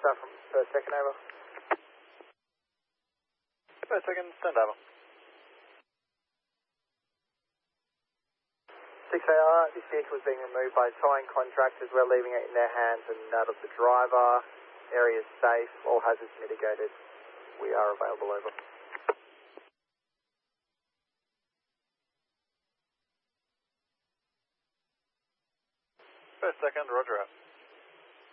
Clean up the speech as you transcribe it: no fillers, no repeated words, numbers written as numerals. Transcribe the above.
start from first second, over. First second, stand over. 6AR, this vehicle is being removed by towing contractors. We're leaving it in their hands and that of the driver. Area is safe, all hazards mitigated. We are available, over. First second, roger out.